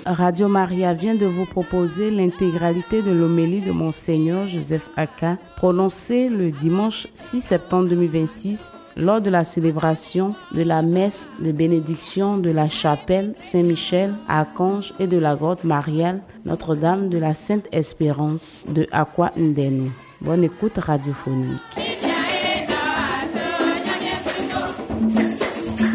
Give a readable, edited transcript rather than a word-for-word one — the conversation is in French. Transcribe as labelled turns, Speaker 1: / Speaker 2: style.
Speaker 1: Radio Maria vient de vous proposer l'intégralité de l'homélie de Monseigneur Joseph Aka, prononcée le dimanche 6 septembre 2026 lors de la célébration de la messe de bénédiction de la chapelle Saint-Michel à Archange et de la grotte mariale Notre-Dame de la Sainte Espérance de Akwa Ndenu. Bonne écoute radiophonique.